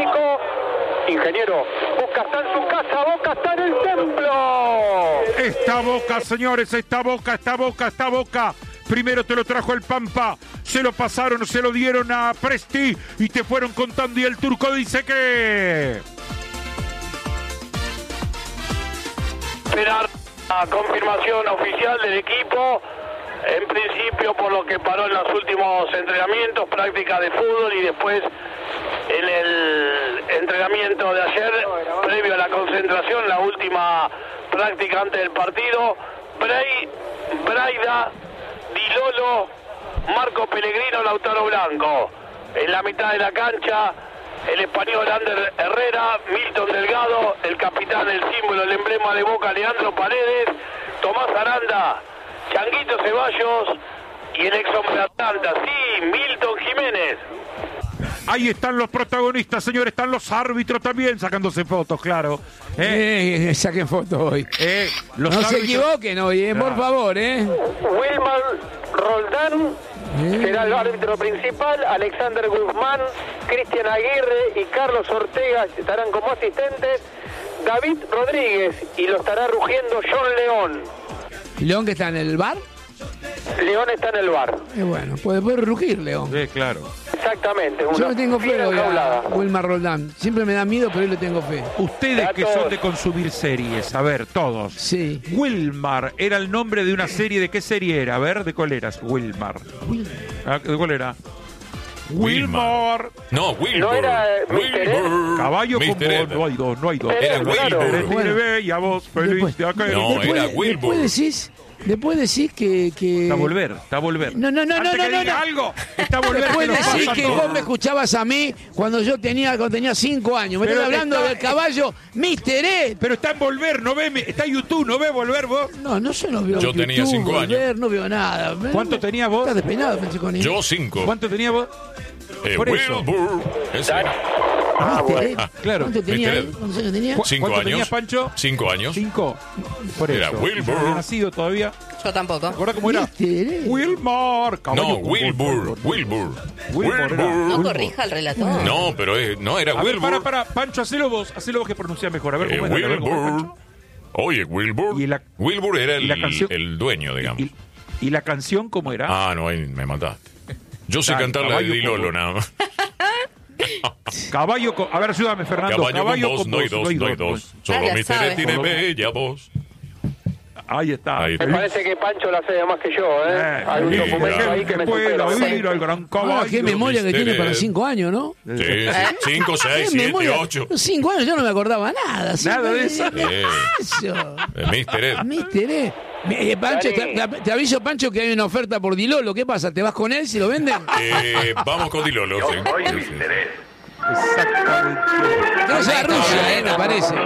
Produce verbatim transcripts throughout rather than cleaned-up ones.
técnico. Ingeniero, Boca está en su casa, Boca está en el templo. Esta Boca, señores, esta Boca, esta Boca, esta Boca. Primero te lo trajo el Pampa, se lo pasaron, se lo dieron a Presti y te fueron contando y el turco dice que... Esperar la confirmación oficial del equipo, en principio por lo que paró en los últimos entrenamientos, práctica de fútbol y después en el entrenamiento de ayer, previo a la concentración, la última práctica antes del partido, Bray, Braida, Di Lolo, Marco Pellegrino, Lautaro Blanco. En la mitad de la cancha, el español Ander Herrera, Milton Delgado, el capitán, el símbolo, el emblema de Boca, Leandro Paredes, Tomás Aranda, Changuito Ceballos y el ex hombre de Atlanta, sí, Milton Jiménez. Ahí están los protagonistas, señores, están los árbitros también sacándose fotos, claro. Eh, eh, saquen fotos hoy. Eh, los no árbitros... se equivoquen hoy, eh, Claro. por favor, ¿eh? Wilmar Roldán Eh. será el árbitro principal, Alexander Guzmán, Cristian Aguirre y Carlos Ortega estarán como asistentes, David Rodríguez y lo estará rugiendo John León. ¿León que está en el bar? León está en el bar. Eh, bueno, puede, puede rugir, León. Sí, claro. Exactamente. Yo le tengo fe fiera hoy enjaulada. a Wilmar Roldán. Siempre me da miedo, pero hoy le tengo fe. Ustedes que Datos. son de consumir series, a ver, todos. Sí. Wilmar era el nombre de una serie, ¿de qué serie era? A ver, ¿de cuál era? Wilmar. Ah, ¿de cuál era? Wilmar. No, Wilbur. ¿No era, eh, mister Ed? Wilbur. Caballo con mister Ed. vos, no hay dos, no hay dos. Era Claro. Wilbur. Tiene bella voz, feliz Después- de acá. No, después, era Wilbur. después decís, después decís que... que... Está a volver, está a volver. No, no, no, Antes no, que no, diga no. algo, está a volver. Después que nos decís pasa que todo. vos me escuchabas a mí cuando yo tenía, cuando tenía cinco años. Me Pero estás hablando está- del caballo mister Ed. Pero está en volver, no ve, está en YouTube, ¿no ve volver vos? No, no, yo no veo Yo tenía YouTube, cinco años. Volver, no veo nada. ¿Cuánto tenías vos? Estás despeinado, Francesconi. Yo cinco. ¿Cuánto tenías vos? Eh, Por eso. Wilbur. Ese era. Ah, mister bueno. Ed. Ah, claro. ¿Cuánto tenía mister él? Ed. ¿Cuántos años tenía? ¿Cu- Cinco ¿Cuánto años. tenías, Pancho? Cinco años. Cinco. Por Era eso. Wilbur. No había nacido todavía. Yo tampoco. ¿Te acuerdas cómo era? mister Ed. Wilmar. caballo No, con Wilbur. voz. Wilbur. Wilbur era- No Wilbur. corrija al relator. No, pero es, no era A ver, para, Wilbur. para, Pancho, hacelo vos, hacelo vos que pronunciás mejor. A ver Eh, cómo era. A ver, ¿cómo es, Wilbur. Pancho? Oye, Wilbur. Y la- Wilbur era y la el, canción- el dueño, digamos. Y, y la canción cómo era? Ah, no, ahí me mataste. Yo sé Dale, cantar la de caballo Di con Lolo voz. nada más. Caballo con... A ver, ayúdame, Fernando. Caballo con voz, no hay dos, no hay dos. Solo Ah, la mister sabe. Ed tiene bella voz. Ahí está. Ahí está. Me parece que Pancho la sabe más que yo, ¿eh? Eh, Hay un mira, documento ahí que me pueda supera. ir al gran caballo. Ah, qué memoria que mister tiene para Ed. cinco años, ¿no? Sí, sí. Cinco, seis, Qué siete, memoria. ocho. Cinco años yo no me acordaba nada. Cinco Nada de años, eso. ¿qué Eh. es eso? Eh, mister Ed. mister Ed. Mi- eh, Pancho, Dani. te, te aviso, Pancho, que hay una oferta por Di Lolo. ¿Qué pasa? ¿Te vas con él si lo venden? Eh, vamos con Di Lolo. sí. Sí, sí. Exactamente. No sea Rusia, eh, me parece.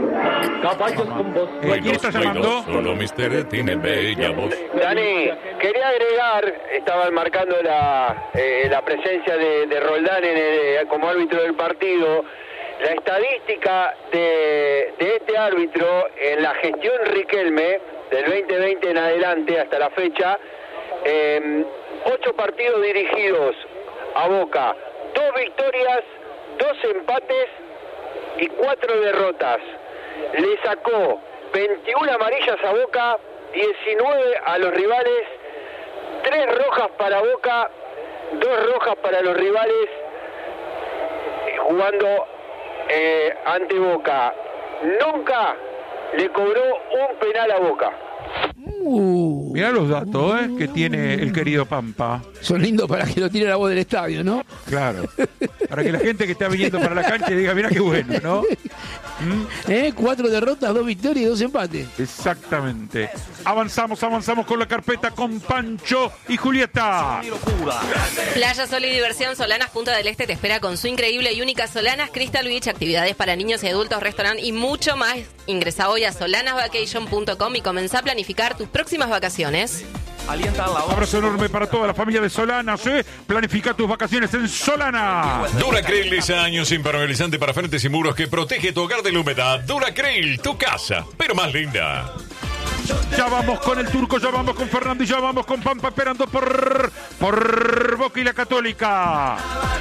Eh, ¿Quién está No hay dos, llamando? Solo mister Ed tiene bella voz. Dani, quería agregar, estaban marcando la, eh, la presencia de, de Roldán en el- como árbitro del partido, la estadística de, de este árbitro en la gestión Riquelme, del veinte veinte en adelante hasta la fecha, eh, ocho partidos dirigidos a Boca, dos victorias, dos empates y cuatro derrotas. Le sacó veintiuna amarillas a Boca, diecinueve a los rivales, tres rojas para Boca, dos rojas para los rivales, eh, jugando eh, ante Boca. Nunca le cobró un penal a Boca. Uh, Mirá los datos, ¿eh? Que tiene el querido Pampa. son lindos para que lo tire la voz del estadio, ¿no? Claro. Para que la gente que está viniendo para la cancha diga, mirá qué bueno, ¿no? ¿Mm? ¿Eh? Cuatro derrotas, dos victorias y dos empates. Exactamente. Avanzamos, avanzamos con la carpeta con Pancho y Julieta. Playa Sol y Diversión Solanas Punta del Este te espera con su increíble y única Solanas Crystal Beach, actividades para niños y adultos, restaurante y mucho más. Ingresa hoy a solanas vacation punto com y comenzá a planificar tus próximas vacaciones. Abrazo enorme para toda la familia de Solanas, ¿eh? Planifica tus vacaciones en Solana. Duracryl es años impermeabilizante para frentes y muros que protege tu hogar de la humedad. Duracryl, tu casa, pero más linda. Ya vamos con el turco, ya vamos con Fernando y ya vamos con Pampa esperando por, por Boca y la Católica.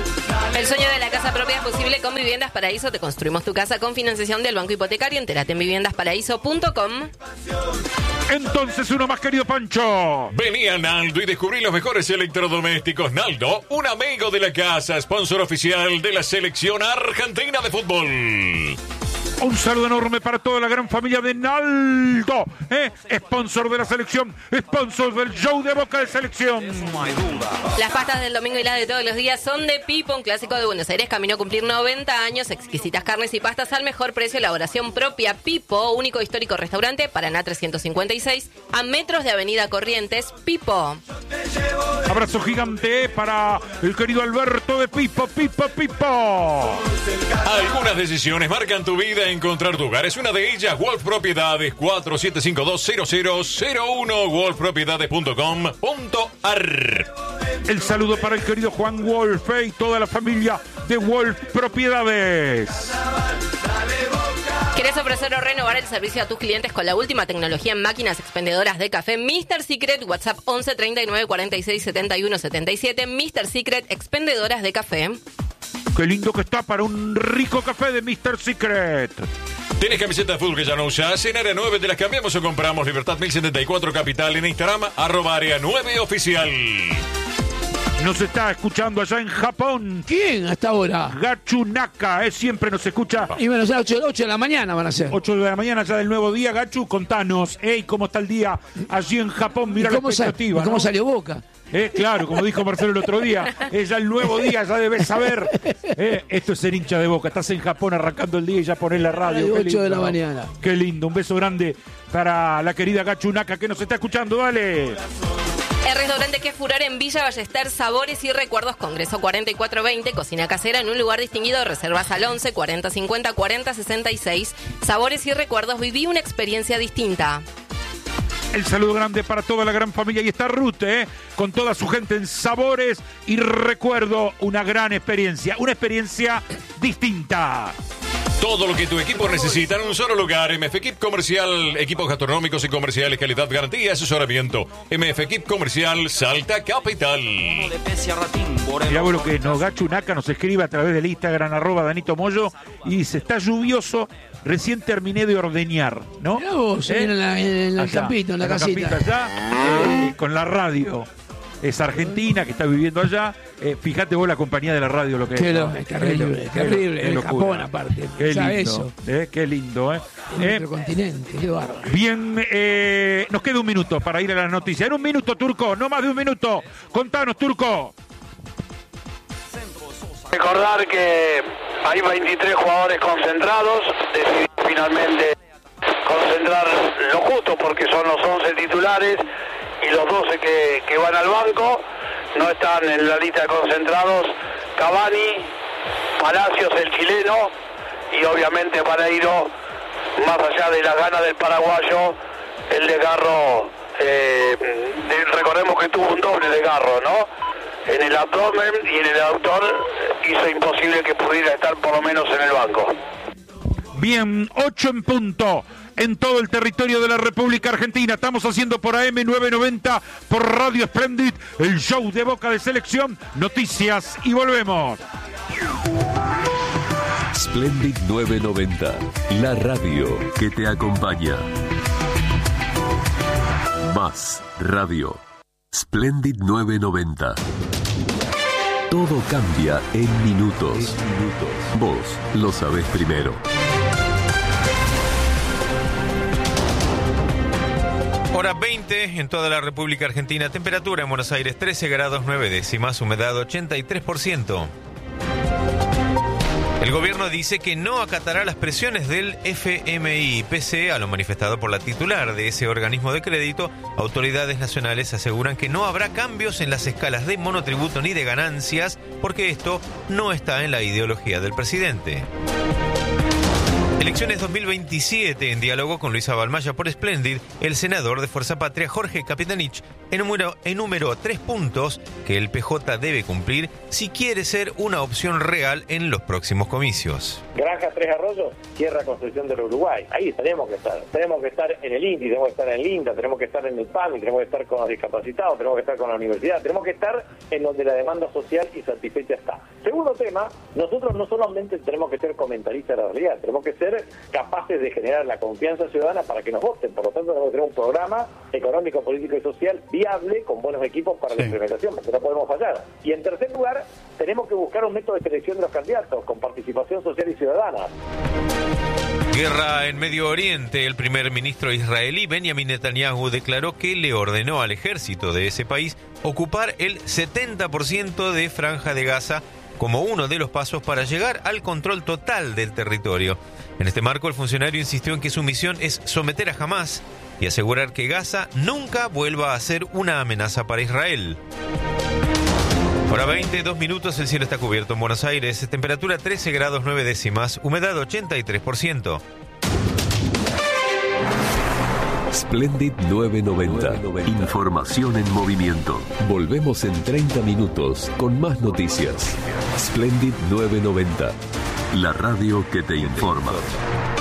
El sueño de la casa propia es posible con Viviendas Paraíso. Te construimos tu casa con financiación del Banco Hipotecario. Entérate en viviendas paraíso punto com. Entonces, uno más, querido Pancho. Vení a Naldo y descubrí los mejores electrodomésticos. Naldo, un amigo de la casa, sponsor oficial de la selección argentina de fútbol. Un saludo enorme para toda la gran familia de Naldo, ¿eh? Sponsor de la selección, sponsor del show de Boca de Selección. Las pastas del domingo y las de todos los días son de Pipo, un clásico de Buenos Aires, camino a cumplir noventa años, exquisitas carnes y pastas al mejor precio, elaboración propia. Pipo, único histórico restaurante, Paraná trescientos cincuenta y seis, a metros de Avenida Corrientes. Pipo. Abrazo gigante para el querido Alberto de Pipo, Pipo, Pipo. Algunas decisiones marcan tu vida. Encontrar tu hogar es una de ellas. Wolf Propiedades, cuatro siete cinco dos cero cero cero uno, wolf propiedades punto com punto a r. El saludo para el querido Juan Wolf, ¿eh? Y toda la familia de Wolf Propiedades. ¿Querés ofrecer o renovar el servicio a tus clientes con la última tecnología en máquinas expendedoras de café? mister Secret, WhatsApp once treinta y nueve cuarenta y seis setenta y uno setenta y siete. mister Secret, expendedoras de café. Qué lindo que está para un rico café de mister Secret. ¿Tienes camiseta de fútbol que ya no usas? En Área nueve te las cambiamos o compramos. Libertad mil setenta y cuatro Capital. En Instagram, arroba Área nueve Oficial. Nos está escuchando allá en Japón. ¿Quién hasta ahora? Gachu Naka, ¿eh? Siempre nos escucha. Y bueno, ya ocho de la mañana van a ser. ocho de la mañana ya del nuevo día. Gachu, contanos, ¿eh? ¿Cómo está el día allí en Japón? Mira la expectativa, ¿Y cómo ¿no? salió Boca? Eh, claro, como dijo Marcelo el otro día, es ya el nuevo día, ya debes saber. Eh, esto es ser hincha de Boca. Estás en Japón arrancando el día y ya ponés la radio. ocho Qué lindo, de la ¿no? mañana. Qué lindo. Un beso grande para la querida Gachu Naka que nos está escuchando. Dale. El restaurante que furor en Villa Ballester, Sabores y Recuerdos, Congreso cuarenta y cuatro veinte, cocina casera en un lugar distinguido, reservas al once cuarenta cincuenta cuarenta sesenta y seis. Sabores y Recuerdos, viví una experiencia distinta. El saludo grande para toda la gran familia. Y está Ruth, ¿eh? Con toda su gente en Sabores y Recuerdo. Una gran experiencia, una experiencia distinta. Todo lo que tu equipo necesita en un solo lugar. M F Equip Comercial, equipos gastronómicos y comerciales, calidad, garantía, asesoramiento. M F Equip Comercial, Salta Capital. Mirá vos lo que nos Gachu Naka nos escribe a través del Instagram, arroba Danito Moyo, y dice, está lluvioso, recién terminé de ordeñar, ¿no? Mirá vos, ¿eh? en, la, en el allá, campito, en la en casita. campito allá, eh, con la radio. Es argentina, que está viviendo allá. Eh, fíjate vos la compañía de la radio, lo que Qué es. lo, ¿no? es terrible, es terrible. En Japón, aparte. Qué ¿Sabe lindo, eso? eh, qué lindo, ¿eh? En Eh, nuestro continente, qué bárbaro. Bien, eh, nos queda un minuto para ir a las noticias. En un minuto, Turco, no más de un minuto. Contanos, Turco. Recordar que hay veintitrés jugadores concentrados, decidí finalmente concentrar lo justo porque son los once titulares y los doce que, que van al banco. No están en la lista de concentrados Cavani, Palacios, el chileno, y obviamente Pareiro, más allá de las ganas del paraguayo, el desgarro, eh, de, recordemos que tuvo un doble desgarro, ¿no? En el abdomen y en el aductor, hizo imposible que pudiera estar por lo menos en el banco. Bien, ocho en punto en todo el territorio de la República Argentina. Estamos haciendo por A M novecientos noventa, por Radio Splendid, el show de Boca de Selección, noticias y volvemos. Splendid novecientos noventa, la radio que te acompaña. Más radio. Splendid novecientos noventa. Todo cambia en minutos. Vos lo sabés primero. Hora veinte en toda la República Argentina. Temperatura en Buenos Aires trece grados nueve décimas. Humedad ochenta y tres por ciento. El gobierno dice que no acatará las presiones del F M I. Pese a lo manifestado por la titular de ese organismo de crédito, autoridades nacionales aseguran que no habrá cambios en las escalas de monotributo ni de ganancias, porque esto no está en la ideología del presidente. Elecciones dos mil veintisiete, en diálogo con Luisa Balmaya por Splendid, el senador de Fuerza Patria, Jorge Capitanich, enumeró, enumeró tres puntos que el P J debe cumplir si quiere ser una opción real en los próximos comicios. Granja Tres Arroyos, Tierra Construcción del Uruguay. Ahí tenemos que estar. Tenemos que estar en el I N T I, tenemos que estar en el INTA, tenemos que estar en el P A M I, tenemos que estar con los discapacitados, tenemos que estar con la universidad, tenemos que estar en donde la demanda social y satisfecha está. Segundo tema, nosotros no solamente tenemos que ser comentaristas de la realidad, tenemos que ser capaces de generar la confianza ciudadana para que nos voten. Por lo tanto, tenemos que tener un programa económico, político y social viable con buenos equipos para sí. la implementación, porque no podemos fallar. Y en tercer lugar, tenemos que buscar un método de selección de los candidatos con participación social y ciudadana. Guerra en Medio Oriente. El primer ministro israelí Benjamin Netanyahu declaró que le ordenó al ejército de ese país ocupar el setenta por ciento de Franja de Gaza como uno de los pasos para llegar al control total del territorio. En este marco, el funcionario insistió en que su misión es someter a Hamás y asegurar que Gaza nunca vuelva a ser una amenaza para Israel. Hora veinte, dos minutos, el cielo está cubierto en Buenos Aires, temperatura trece grados nueve décimas, humedad ochenta y tres por ciento. Splendid novecientos noventa. Información en movimiento. Volvemos en treinta minutos con más noticias. Splendid novecientos noventa. La radio que te informa.